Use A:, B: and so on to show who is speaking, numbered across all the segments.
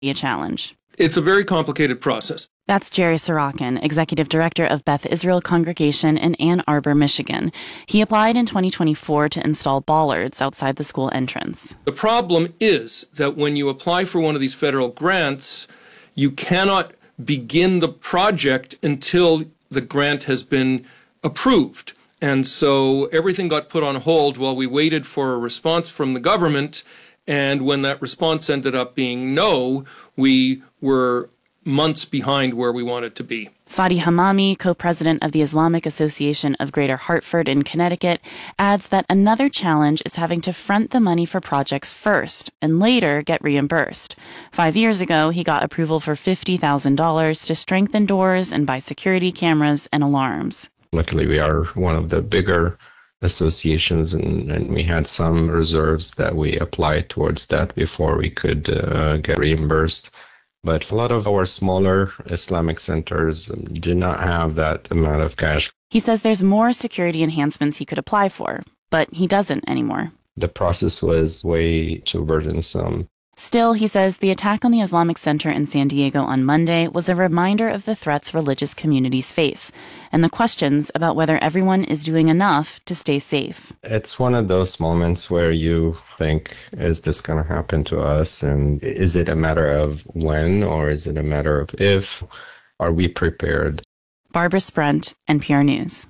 A: be a challenge.
B: It's a very complicated process.
A: That's Jerry Sorokin, Executive Director of Beth Israel Congregation in Ann Arbor, Michigan. He applied in 2024 to install bollards outside the school entrance.
B: The problem is that when you apply for one of these federal grants, you cannot begin the project until the grant has been approved. And so everything got put on hold while we waited for a response from the government. And when that response ended up being no, we were months behind where we wanted to be.
A: Fadi Hamami, co-president of the Islamic Association of Greater Hartford in Connecticut, adds that another challenge is having to front the money for projects first and later get reimbursed. 5 years ago, he got approval for $50,000 to strengthen doors and buy security cameras and alarms.
C: Luckily, we are one of the bigger associations, and we had some reserves that we applied towards that before we could get reimbursed. But a lot of our smaller Islamic centers do not have that amount of cash.
A: He says there's more security enhancements he could apply for, but he doesn't anymore.
C: The process was way too burdensome.
A: Still, he says the attack on the Islamic Center in San Diego on Monday was a reminder of the threats religious communities face and the questions about whether everyone is doing enough to stay safe.
C: It's one of those moments where you think, is this going to happen to us? And is it a matter of when, or is it a matter of if? Are we prepared?
A: Barbara Sprent, NPR News.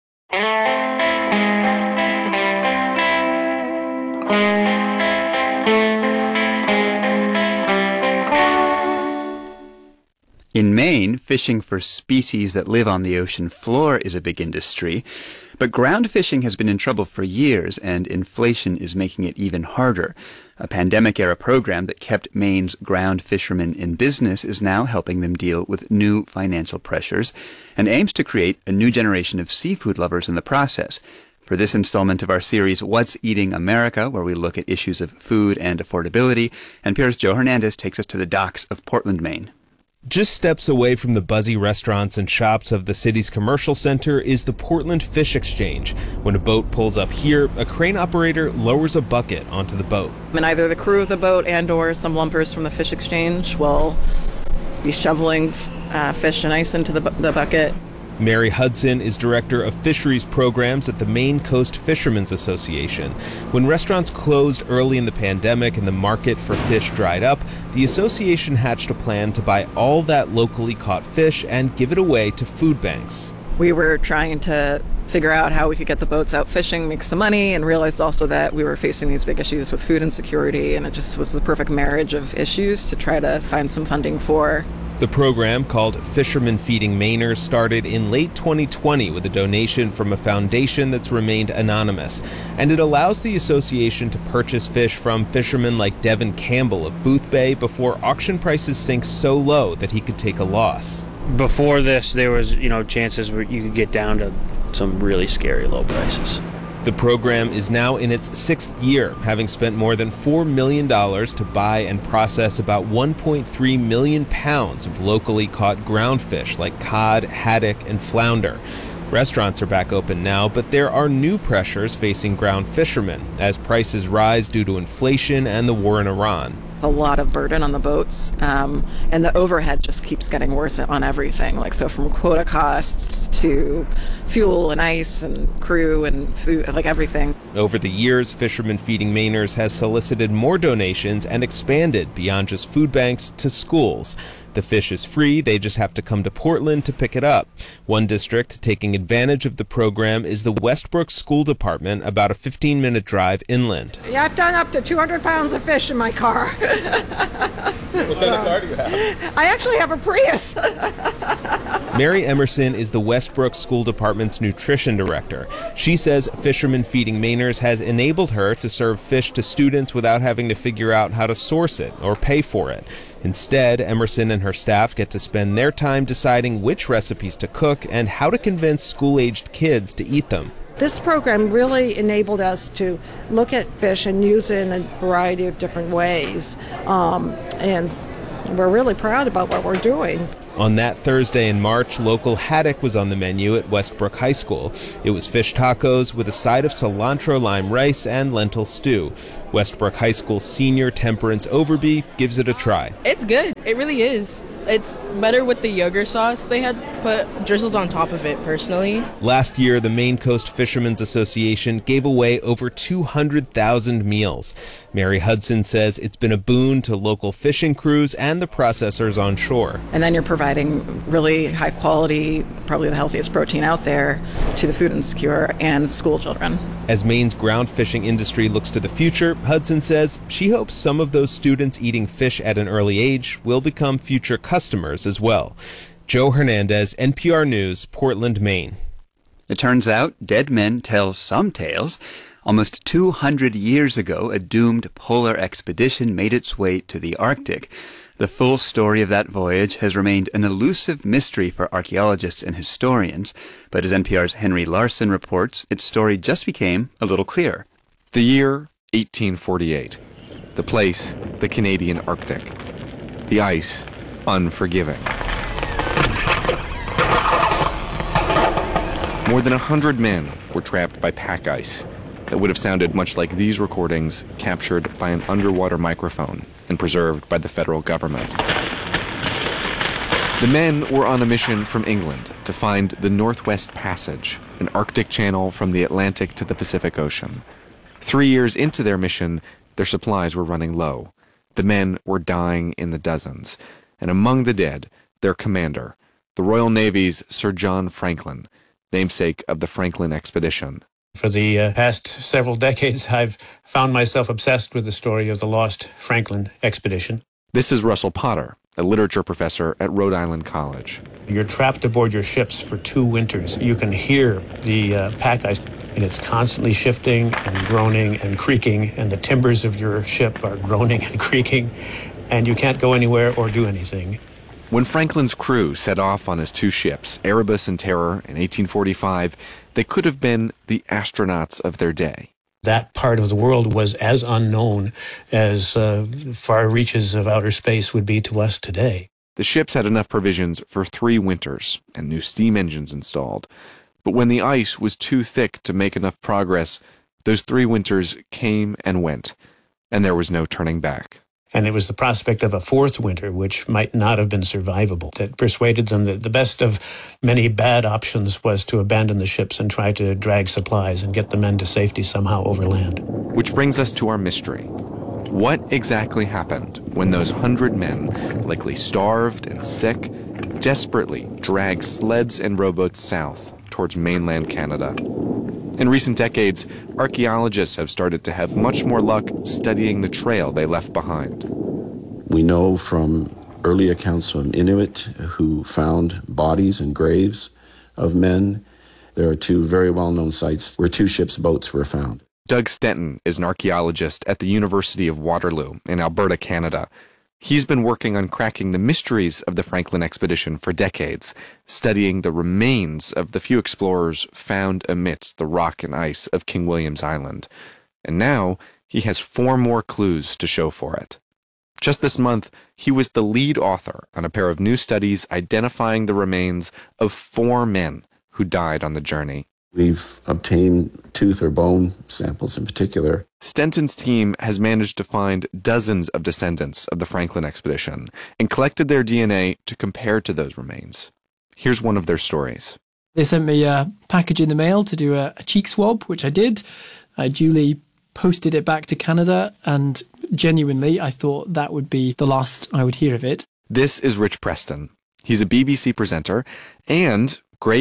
D: In Maine, fishing for species that live on the ocean floor is a big industry, but ground fishing has been in trouble for years, and inflation is making it even harder. A pandemic-era program that kept Maine's ground fishermen in business is now helping them deal with new financial pressures and aims to create a new generation of seafood lovers in the process. For this installment of our series, What's Eating America, where we look at issues of food and affordability, NPR's Joe Hernandez takes us to the docks of Portland, Maine.
E: Just steps away from the buzzy restaurants and shops of the city's commercial center is the Portland Fish Exchange. When a boat pulls up here, a crane operator lowers a bucket onto the boat.
F: And either the crew of the boat and or some lumpers from the Fish Exchange will be shoveling fish and ice into the bucket.
E: Mary Hudson is director of fisheries programs at the Maine Coast Fishermen's Association. When restaurants closed early in the pandemic and the market for fish dried up, the association hatched a plan to buy all that locally caught fish and give it away to food banks.
F: We were trying to figure out how we could get the boats out fishing, make some money, and realized also that we were facing these big issues with food insecurity, and it just was the perfect marriage of issues to try to find some funding for.
E: The program, called Fishermen Feeding Mainers, started in late 2020 with a donation from a foundation that's remained anonymous. And it allows the association to purchase fish from fishermen like Devin Campbell of Booth Bay before auction prices sink so low that he could take a loss.
G: Before this, there was, chances where you could get down to some really scary low prices.
E: The program is now in its 6th year, having spent more than $4 million to buy and process about 1.3 million pounds of locally caught ground fish like cod, haddock, and flounder. Restaurants are back open now, but there are new pressures facing ground fishermen as prices rise due to inflation and the war in Iran.
F: It's a lot of burden on the boats, and the overhead just keeps getting worse on everything. So from quota costs to fuel and ice and crew and food, everything.
E: Over the years, Fishermen Feeding Mainers has solicited more donations and expanded beyond just food banks to schools. The fish is free, they just have to come to Portland to pick it up. One district taking advantage of the program is the Westbrook School Department, about a 15-minute drive inland.
H: Yeah, I've done up to 200 pounds of fish in my car.
E: What kind of car do you have?
H: I actually have a Prius.
E: Mary Emerson is the Westbrook School Department's nutrition director. She says Fishermen Feeding Mainers has enabled her to serve fish to students without having to figure out how to source it or pay for it. Instead, Emerson and her staff get to spend their time deciding which recipes to cook and how to convince school-aged kids to eat them.
H: This program really enabled us to look at fish and use it in a variety of different ways. And we're really proud about what we're doing.
E: On that Thursday in March, local haddock was on the menu at Westbrook High School. It was fish tacos with a side of cilantro lime rice and lentil stew. Westbrook High School senior Temperance Overby gives it a try.
I: It's good. It really is. It's better with the yogurt sauce they had put drizzled on top of it, personally.
E: Last year, the Maine Coast Fishermen's Association gave away over 200,000 meals. Mary Hudson says it's been a boon to local fishing crews and the processors on shore.
F: And then you're providing really high quality, probably the healthiest protein out there to the food insecure and school children.
E: As Maine's ground fishing industry looks to the future, Hudson says she hopes some of those students eating fish at an early age will become future customers as well. Joe Hernandez, NPR News, Portland, Maine.
D: It turns out dead men tell some tales. Almost 200 years ago, a doomed polar expedition made its way to the Arctic. The full story of that voyage has remained an elusive mystery for archaeologists and historians, but as NPR's Henry Larson reports, its story just became a little clearer.
J: The year, 1848. The place, the Canadian Arctic. The ice, unforgiving. More than 100 men were trapped by pack ice that would have sounded much like these recordings captured by an underwater microphone and preserved by the federal government. The men were on a mission from England to find the Northwest Passage, an Arctic channel from the Atlantic to the Pacific Ocean. 3 years into their mission, their supplies were running low. The men were dying in the dozens, and among the dead, their commander, the Royal Navy's Sir John Franklin, namesake of the Franklin expedition.
K: For the past several decades, I've found myself obsessed with the story of the lost Franklin expedition.
J: This is Russell Potter, a literature professor at Rhode Island College.
K: You're trapped aboard your ships for 2 winters. You can hear the pack ice, and it's constantly shifting and groaning and creaking, and the timbers of your ship are groaning and creaking, and you can't go anywhere or do anything.
J: When Franklin's crew set off on his 2 ships, Erebus and Terror, in 1845, they could have been the astronauts of their day.
K: That part of the world was as unknown as far reaches of outer space would be to us today.
J: The ships had enough provisions for 3 winters and new steam engines installed. But when the ice was too thick to make enough progress, those 3 winters came and went, and there was no turning back.
K: And it was the prospect of a 4th winter, which might not have been survivable, that persuaded them that the best of many bad options was to abandon the ships and try to drag supplies and get the men to safety somehow over land.
J: Which brings us to our mystery. What exactly happened when those 100 men, likely starved and sick, desperately dragged sleds and rowboats south towards mainland Canada? In recent decades, archaeologists have started to have much more luck studying the trail they left behind.
L: We know from early accounts from Inuit who found bodies and graves of men. There are 2 very well-known sites where 2 ships' boats were found.
J: Doug Stenton is an archaeologist at the University of Waterloo in Alberta, Canada. He's been working on cracking the mysteries of the Franklin expedition for decades, studying the remains of the few explorers found amidst the rock and ice of King William's Island. And now he has 4 more clues to show for it. Just this month, he was the lead author on a pair of new studies identifying the remains of 4 men who died on the journey.
L: We've obtained tooth or bone samples in particular.
J: Stenton's team has managed to find dozens of descendants of the Franklin expedition and collected their DNA to compare to those remains. Here's one of their stories.
M: They sent me a package in the mail to do a cheek swab, which I did. I duly posted it back to Canada, and genuinely, I thought that would be the last I would hear of it.
J: This is Rich Preston. He's a BBC presenter and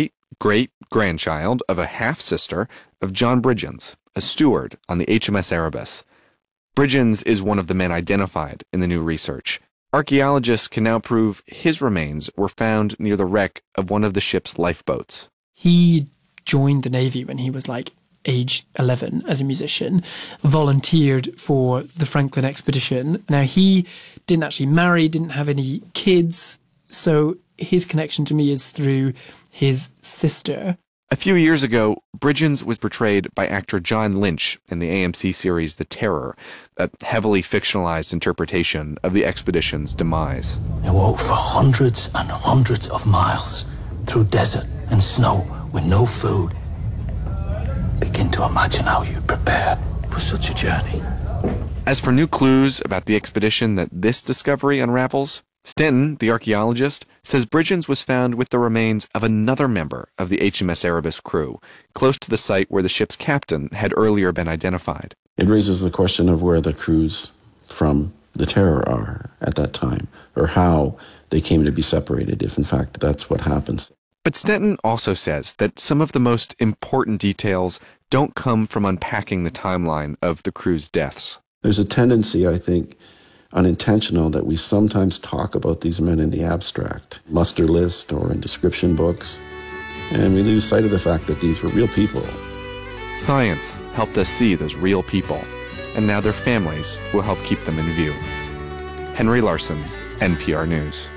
J: great-great-grandchild of a half-sister of John Bridgens, a steward on the HMS Erebus. Bridgens is one of the men identified in the new research. Archaeologists can now prove his remains were found near the wreck of one of the ship's lifeboats.
M: He joined the Navy when he was age 11 as a musician, volunteered for the Franklin expedition. Now, he didn't actually marry, didn't have any kids, so his connection to me is through his sister.
J: A few years ago, Bridgens was portrayed by actor John Lynch in the AMC series The Terror, a heavily fictionalized interpretation of the expedition's demise.
N: They walked for hundreds and hundreds of miles through desert and snow with no food. Begin to imagine how you'd prepare for such a journey.
J: As for new clues about the expedition that this discovery unravels, Stenton, the archaeologist, says Bridgens was found with the remains of another member of the HMS Erebus crew, close to the site where the ship's captain had earlier been identified.
L: It raises the question of where the crews from the Terror are at that time, or how they came to be separated, if in fact that's what happens.
J: But Stenton also says that some of the most important details don't come from unpacking the timeline of the crew's deaths.
L: There's a tendency, I think, unintentional, that we sometimes talk about these men in the abstract, muster list or in description books, and we lose sight of the fact that these were real people.
J: Science helped us see those real people, and now their families will help keep them in view. Henry Larson, NPR News.